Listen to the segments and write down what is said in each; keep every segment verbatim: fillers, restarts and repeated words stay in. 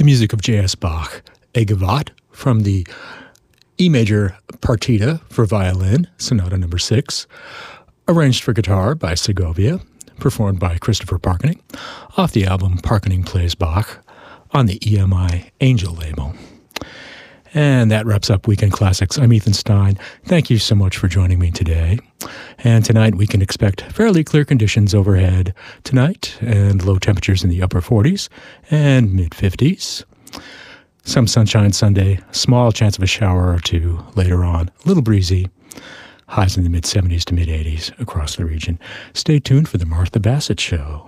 the music of J S. Bach, a Gavotte from the E major partita for violin, Sonata number six, arranged for guitar by Segovia, performed by Christopher Parkening, off the album Parkening Plays Bach on the E M I Angel label. And that wraps up Weekend Classics. I'm Ethan Stein. Thank you so much for joining me today. And tonight we can expect fairly clear conditions overhead tonight, and low temperatures in the upper forties and mid-fifties. Some sunshine Sunday, small chance of a shower or two later on, a little breezy. Highs in the mid-seventies to mid-eighties across the region. Stay tuned for the Martha Bassett Show.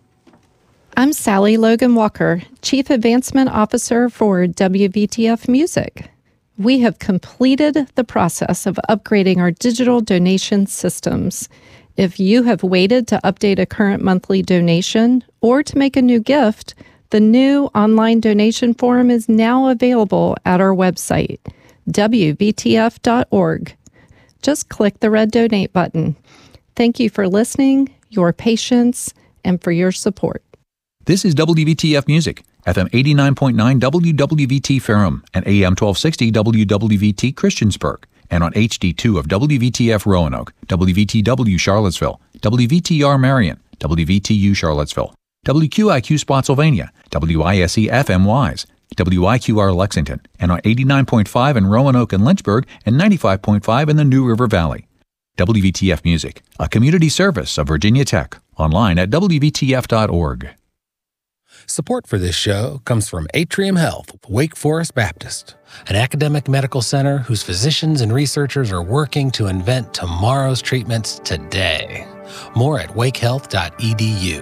I'm Sally Logan Walker, Chief Advancement Officer for W V T F Music. We have completed the process of upgrading our digital donation systems. If you have waited to update a current monthly donation or to make a new gift, the new online donation form is now available at our website, W V T F dot org. Just click the red donate button. Thank you for listening, your patience, and for your support. This is W V T F Music, F M eighty-nine point nine W W V T Ferrum and A M twelve sixty W W V T Christiansburg, and on H D two of W V T F Roanoke, W V T W Charlottesville, W V T R Marion, W V T U Charlottesville, W Q I Q Spotsylvania, W I S E F M Wise, W I Q R Lexington, and on eighty-nine point five in Roanoke and Lynchburg, and ninety-five point five in the New River Valley. W V T F Music, a community service of Virginia Tech, online at W V T F dot org. Support for this show comes from Atrium Health, Wake Forest Baptist, an academic medical center whose physicians and researchers are working to invent tomorrow's treatments today. More at wake health dot e d u.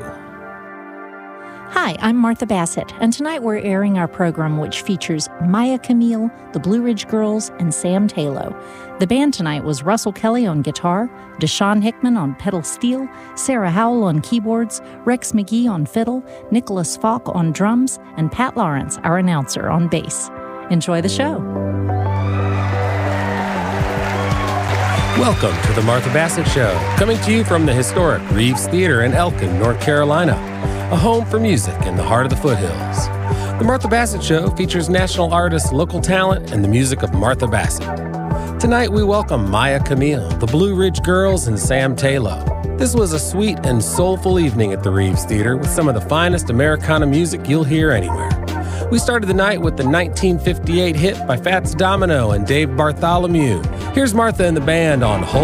Hi, I'm Martha Bassett, and tonight we're airing our program which features Maya Camille, the Blue Ridge Girls, and Sam Tayloe. The band tonight was Russell Kelly on guitar, Deshaun Hickman on pedal steel, Sarah Howell on keyboards, Rex McGee on fiddle, Nicholas Falk on drums, and Pat Lawrence, our announcer, on bass. Enjoy the show. Welcome to the Martha Bassett Show, coming to you from the historic Reeves Theater in Elkin, North Carolina, a home for music in the heart of the foothills. The Martha Bassett Show features national artists, local talent, and the music of Martha Bassett. Tonight we welcome Maya Camille, the Blue Ridge Girls, and Sam Tayloe. This was a sweet and soulful evening at the Reeves Theater with some of the finest Americana music you'll hear anywhere. We started the night with the nineteen fifty-eight hit by Fats Domino and Dave Bartholomew. Here's Martha and the band on Hold